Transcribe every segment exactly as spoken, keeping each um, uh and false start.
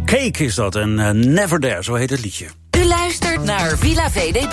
Cake is dat en uh, Never There, zo heet het liedje. U luistert naar Villa V D B.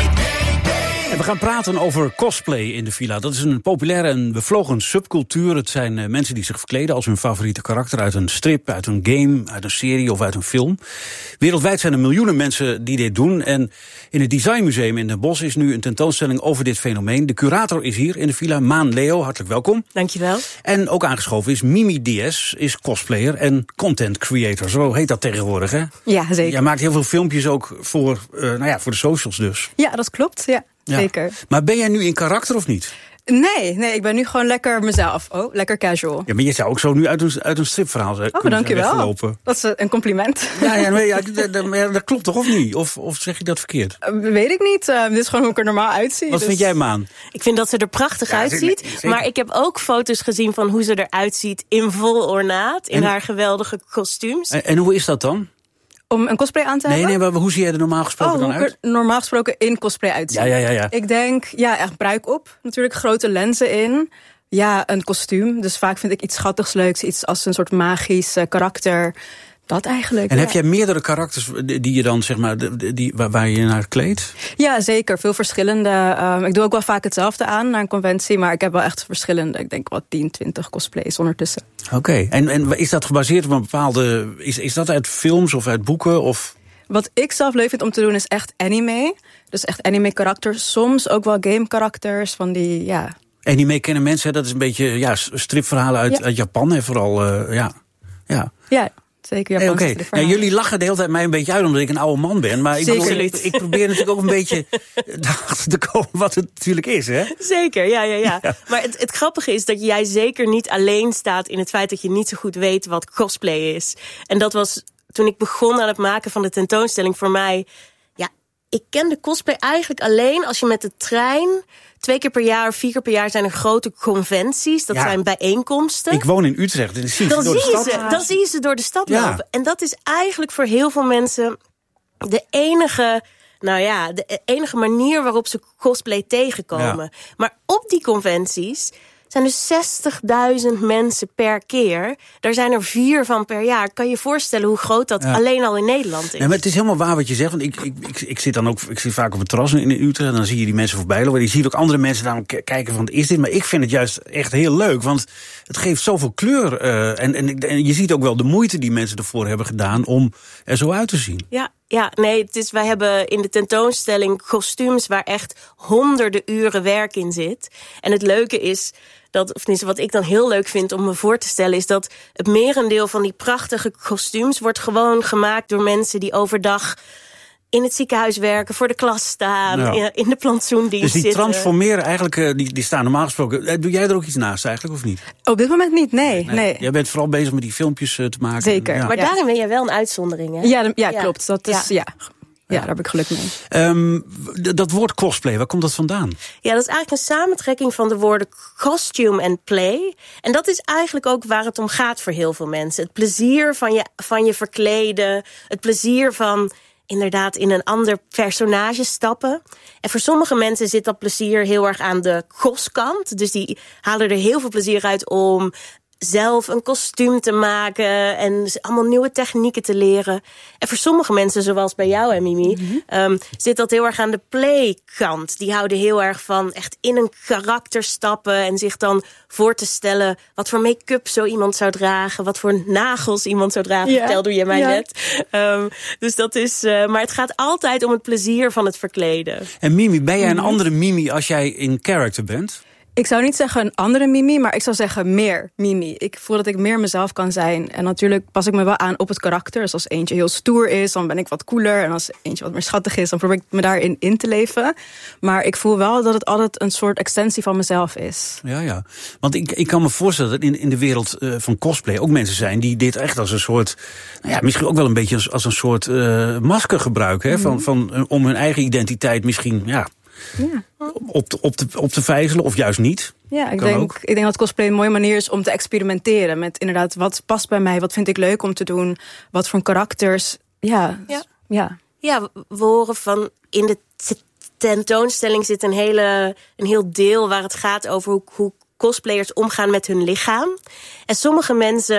En we gaan praten over cosplay in de villa. Dat is een populaire en bevlogen subcultuur. Het zijn uh, mensen die zich verkleden als hun favoriete karakter uit een strip, uit een game, uit een serie of uit een film. Wereldwijd zijn er miljoenen mensen die dit doen. En in het Designmuseum in Den Bosch is nu een tentoonstelling over dit fenomeen. De curator is hier in de villa, Maan Leo. Hartelijk welkom. Dankjewel. En ook aangeschoven is Mimi Diaz, is cosplayer en content creator. Zo heet dat tegenwoordig, hè? Ja, zeker. Jij maakt heel veel filmpjes ook voor, uh, nou ja, voor de socials dus. Ja, dat klopt. Ja, ja. Zeker. Maar ben jij nu in karakter of niet? Nee, nee, ik ben nu gewoon lekker mezelf. Oh, lekker casual. Ja, maar je zou ook zo nu uit een, uit een stripverhaal zijn. Oh, dankjewel. Dat is een compliment. Ja, ja, nee, ja dat, dat, dat klopt toch of niet? Of, of zeg je dat verkeerd? Uh, weet ik niet. Uh, dit is gewoon hoe ik er normaal uitzie. Wat dus... vind jij, Maan? Ik vind dat ze er prachtig ja, uitziet. Zeker. Maar ik heb ook foto's gezien van hoe ze eruit ziet in vol ornaat. In en, haar geweldige kostuums. En, en hoe is dat dan? Om een cosplay aan te nee, hebben? Nee, maar hoe zie jij er normaal gesproken oh, dan hoe uit? Ik er normaal gesproken in cosplay uitzie. Ja, ja, ja, ja. Ik denk, ja, echt bruik op. Natuurlijk grote lenzen in. Ja, een kostuum. Dus vaak vind ik iets schattigs leuks. Iets als een soort magisch uh, karakter. Dat eigenlijk. En ja. heb jij meerdere karakters die je dan, zeg maar, die, waar, waar je je naar kleedt? Ja, zeker. Veel verschillende. Um, ik doe ook wel vaak hetzelfde aan naar een conventie. Maar ik heb wel echt verschillende. Ik denk wel tien, twintig cosplays ondertussen. Oké. Okay. En, en is dat gebaseerd op een bepaalde... Is, is dat uit films of uit boeken? Of... Wat ik zelf leuk vind om te doen is echt anime. Dus echt anime karakters. Soms ook wel game karakters van die, ja... Anime kennen mensen, hè? Dat is een beetje ja, stripverhalen uit, ja. uit Japan. Hè? Vooral, uh, ja. Ja. Ja. Zeker, hey, okay. nou, jullie lachen de hele tijd mij een beetje uit omdat ik een oude man ben. Maar ik, bedoel, ik, ik probeer natuurlijk ook een beetje erachter te komen wat het natuurlijk is. Hè? Zeker, ja, ja, ja. ja. Maar het, het grappige is dat jij zeker niet alleen staat in het feit dat je niet zo goed weet wat cosplay is. En dat was toen ik begon aan het maken van de tentoonstelling voor mij. Ja, ik kende cosplay eigenlijk alleen als je met de trein... Twee keer per jaar, vier keer per jaar zijn er grote conventies. Dat ja. zijn bijeenkomsten. Ik woon in Utrecht. En zie je dan, door zie de stad. Ze, dan zie je ze door de stad ja. lopen. En dat is eigenlijk voor heel veel mensen de enige... Nou ja, de enige manier waarop ze cosplay tegenkomen. Ja. Maar op die conventies zijn er zestigduizend mensen per keer. Daar zijn er vier van per jaar. Kan je je voorstellen hoe groot dat ja. alleen al in Nederland is? Nee, maar het is helemaal waar wat je zegt. Want ik, ik, ik, ik zit dan ook ik zit vaak op het terras in Utrecht. En dan zie je die mensen voorbij lopen. Je ziet ook andere mensen daar k- kijken van, is dit? Maar ik vind het juist echt heel leuk. Want het geeft zoveel kleur. Uh, en, en, en je ziet ook wel de moeite die mensen ervoor hebben gedaan om er zo uit te zien. Ja. Ja, nee, het is, wij hebben in de tentoonstelling kostuums waar echt honderden uren werk in zit. En het leuke is dat, of tenminste wat ik dan heel leuk vind om me voor te stellen, is dat het merendeel van die prachtige kostuums wordt gewoon gemaakt door mensen die overdag in het ziekenhuis werken, voor de klas staan, ja. in de plantsoendienst Dus die zitten. transformeren eigenlijk, die, die staan normaal gesproken. Doe jij er ook iets naast eigenlijk, of niet? Op dit moment niet, nee. nee. nee. Jij bent vooral bezig met die filmpjes te maken. Zeker. Ja. Maar ja. daarin ben jij wel een uitzondering, hè? Ja, ja, ja. klopt. Dat is, ja. Ja. Ja, daar heb ik geluk mee. Um, d- dat woord cosplay, waar komt dat vandaan? Ja, dat is eigenlijk een samentrekking van de woorden costume en play. En dat is eigenlijk ook waar het om gaat voor heel veel mensen. Het plezier van je, van je verkleden. Het plezier van inderdaad in een ander personage stappen. En voor sommige mensen zit dat plezier heel erg aan de coskant. Dus die halen er heel veel plezier uit om zelf een kostuum te maken en allemaal nieuwe technieken te leren. En voor sommige mensen, zoals bij jou en Mimi, mm-hmm. um, zit dat heel erg aan de playkant. Die houden heel erg van echt in een karakter stappen en zich dan voor te stellen wat voor make-up zo iemand zou dragen, wat voor nagels iemand zou dragen, yeah. vertelde je mij yeah. net. Um, dus dat is, uh, maar het gaat altijd om het plezier van het verkleden. En Mimi, ben jij een mm-hmm. andere Mimi als jij in character bent? Ik zou niet zeggen een andere Mimi, maar ik zou zeggen meer Mimi. Ik voel dat ik meer mezelf kan zijn. En natuurlijk pas ik me wel aan op het karakter. Dus als eentje heel stoer is, dan ben ik wat cooler. En als eentje wat meer schattig is, dan probeer ik me daarin in te leven. Maar ik voel wel dat het altijd een soort extensie van mezelf is. Ja, ja. Want ik, ik kan me voorstellen dat in, in de wereld uh, van cosplay ook mensen zijn die dit echt als een soort, nou ja, misschien ook wel een beetje als, als een soort uh, masker gebruiken. Hè, van, van, om hun eigen identiteit misschien, ja, Ja. Op, te, op, te, op te vijzelen of juist niet. Ja, ik denk, ik denk dat cosplay een mooie manier is om te experimenteren met inderdaad wat past bij mij, wat vind ik leuk om te doen, wat voor karakters. Ja, ja. ja. ja we horen van in de tentoonstelling zit een, hele, een heel deel waar het gaat over hoe, hoe cosplayers omgaan met hun lichaam. En sommige mensen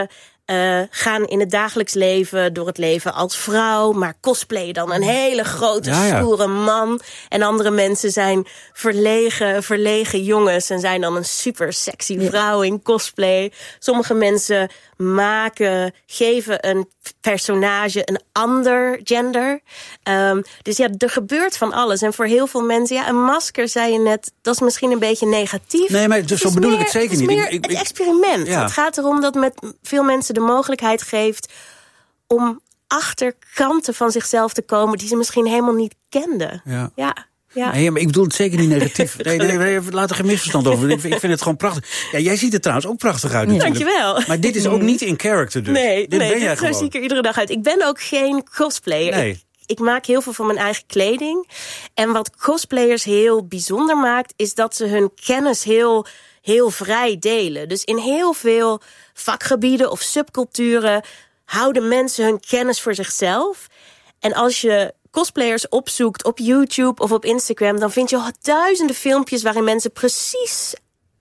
Uh, gaan in het dagelijks leven door het leven als vrouw, maar cosplay dan een hele grote, ja, ja. stoere man. En andere mensen zijn verlegen, verlegen jongens en zijn dan een super sexy vrouw in cosplay. Sommige mensen maken, geven een personage een ander gender. Um, dus ja, er gebeurt van alles. En voor heel veel mensen, ja, een masker, zei je net, dat is misschien een beetje negatief. Nee, maar dus zo bedoel meer, ik het zeker het niet. Meer ik, ik, het experiment. Ja. Het gaat erom dat met veel mensen de mogelijkheid geeft om achter kanten van zichzelf te komen die ze misschien helemaal niet kenden. Ja. ja. Ja. Nee, maar ik bedoel het zeker niet negatief. Nee, nee, nee, laat er geen misverstand over. Ik vind het gewoon prachtig. Ja, jij ziet er trouwens ook prachtig uit natuurlijk. Dankjewel. Maar dit is ook niet in character dus. Nee, dit nee, ben jij dit gewoon. zie ik er iedere dag uit. Ik ben ook geen cosplayer. Nee. Ik, ik maak heel veel van mijn eigen kleding. En wat cosplayers heel bijzonder maakt, is dat ze hun kennis heel, heel vrij delen. Dus in heel veel vakgebieden of subculturen houden mensen hun kennis voor zichzelf. En als je cosplayers opzoekt op YouTube of op Instagram, dan vind je duizenden filmpjes waarin mensen precies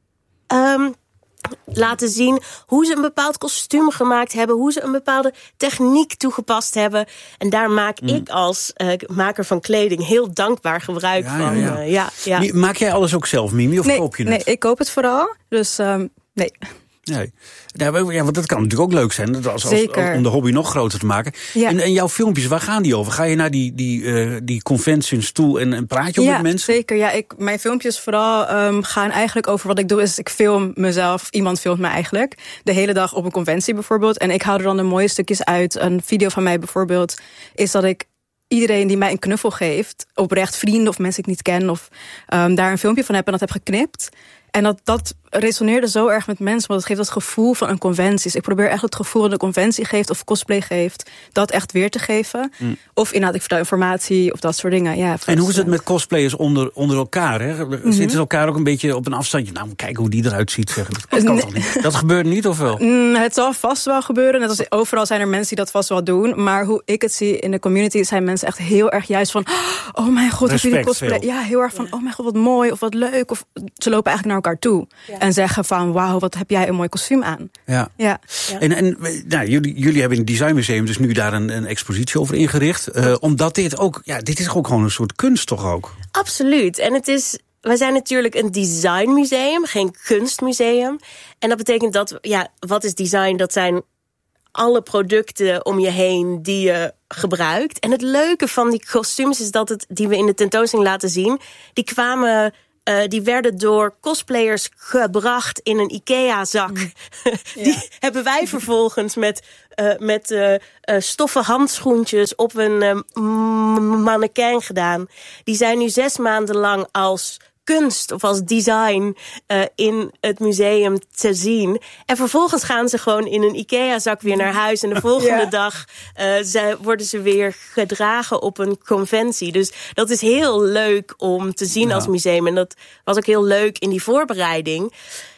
um, laten zien hoe ze een bepaald kostuum gemaakt hebben, hoe ze een bepaalde techniek toegepast hebben. En daar maak mm. ik als uh, maker van kleding heel dankbaar gebruik ja, van. Ja, ja. Uh, ja, ja. Maak jij alles ook zelf, Mimi, of nee, koop je het? Nee, ik koop het vooral. Dus um, nee. Nee. Ja, want dat kan natuurlijk ook leuk zijn, als, als, als, om de hobby nog groter te maken. Ja. En, en jouw filmpjes, waar gaan die over? Ga je naar die, die, uh, die conventies toe en, en praat je ook ja, met mensen? Zeker. Ja, ik, mijn filmpjes vooral um, gaan eigenlijk over wat ik doe. Is ik film mezelf, iemand filmt me eigenlijk. De hele dag op een conventie bijvoorbeeld. En ik hou er dan de mooie stukjes uit. Een video van mij bijvoorbeeld is dat ik iedereen die mij een knuffel geeft, oprecht vrienden of mensen die ik niet ken, of um, daar een filmpje van heb en dat heb geknipt. En dat, dat resoneerde zo erg met mensen, want het geeft dat gevoel van een conventie. Dus ik probeer echt het gevoel dat een conventie geeft of cosplay geeft, dat echt weer te geven. Mm. Of inderdaad, ik vertel informatie of dat soort dingen. Ja, en hoe is het met cosplayers onder, onder elkaar? Hè? Mm-hmm. Zitten ze elkaar ook een beetje op een afstandje? Nou, kijken hoe die eruit ziet. Zeg. Dat kan nee. toch niet? Dat gebeurt niet, of wel? Mm, het zal vast wel gebeuren. Net als overal zijn er mensen die dat vast wel doen. Maar hoe ik het zie in de community zijn mensen echt heel erg juist van, oh mijn god, heb je die cosplay? Veel. Ja, heel erg van, ja. oh mijn god, wat mooi of wat leuk. Of ze lopen eigenlijk naar elkaar toe. Ja. En zeggen van, wauw, wat heb jij een mooi kostuum aan. Ja. ja. ja. En, en nou, jullie, jullie hebben in het Designmuseum dus nu daar een, een expositie over ingericht. Uh, omdat dit ook, ja, dit is ook gewoon een soort kunst toch ook? Absoluut. En het is, wij zijn natuurlijk een designmuseum, geen kunstmuseum. En dat betekent dat, ja, wat is design? Dat zijn alle producten om je heen die je gebruikt. En het leuke van die kostuums is dat het, die we in de tentoonstelling laten zien, die kwamen Uh, die werden door cosplayers gebracht in een IKEA-zak. Mm. Die ja. hebben wij vervolgens met, uh, met uh, uh, stoffen handschoentjes op een uh, mannequin gedaan. Die zijn nu zes maanden lang als kunst of als design uh, in het museum te zien. En vervolgens gaan ze gewoon in een IKEA-zak weer naar huis. En de volgende ja. dag uh, ze, worden ze weer gedragen op een conventie. Dus dat is heel leuk om te zien ja. als museum. En dat was ook heel leuk in die voorbereiding.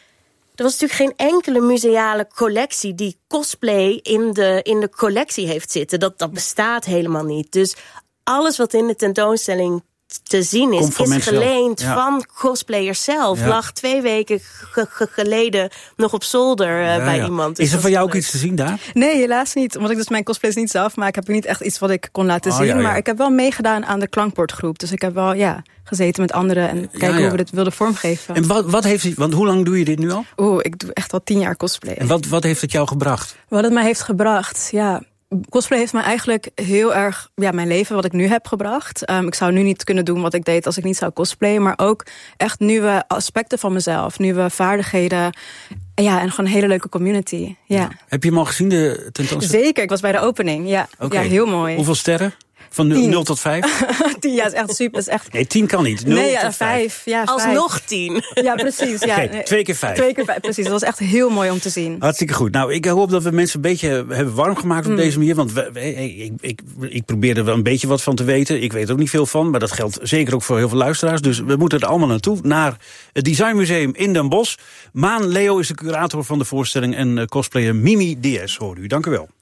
Er was natuurlijk geen enkele museale collectie die cosplay in de, in de collectie heeft zitten. Dat, dat bestaat helemaal niet. Dus alles wat in de tentoonstelling te zien is, is geleend ja. van cosplayers zelf. Ja. Lag twee weken g- g- geleden nog op zolder uh, ja, bij ja. iemand. Dus is er van jou ook iets te zien daar? Nee, helaas niet. Omdat ik dus mijn cosplays niet zelf maak, heb ik niet echt iets wat ik kon laten oh, zien. Ja, ja. Maar ik heb wel meegedaan aan de klankbordgroep. Dus ik heb wel ja, gezeten met anderen en kijken ja, ja. hoe we dit wilden vormgeven. En wat, wat heeft, want hoe lang doe je dit nu al? Oeh, ik doe echt al tien jaar cosplay. En wat, wat heeft het jou gebracht? Wat het mij heeft gebracht, ja. Cosplay heeft me eigenlijk heel erg ja, mijn leven wat ik nu heb gebracht. Um, ik zou nu niet kunnen doen wat ik deed als ik niet zou cosplayen. Maar ook echt nieuwe aspecten van mezelf. Nieuwe vaardigheden. Ja, en gewoon een hele leuke community. Ja. Ja. Heb je hem al gezien, de tentoonstelling? Zeker, ik was bij de opening. Ja, okay. Ja, heel mooi. Hoeveel sterren? Van nul tot vijf? tien, ja, is echt super. Is echt... Nee, tien kan niet. nul nee, ja, tot vijf. Ja, alsnog tien. Ja, precies. Ja. Okay, twee keer vijf. Twee keer vijf, precies. Dat was echt heel mooi om te zien. Hartstikke goed. Nou, ik hoop dat we mensen een beetje hebben warm gemaakt op mm. deze manier. Want we, we, ik, ik, ik probeer er wel een beetje wat van te weten. Ik weet er ook niet veel van, maar dat geldt zeker ook voor heel veel luisteraars. Dus we moeten er allemaal naartoe. Naar het Designmuseum in Den Bosch. Maan Leo is de curator van de voorstelling en cosplayer Mimi Diaz. Hoor u. Dank u wel.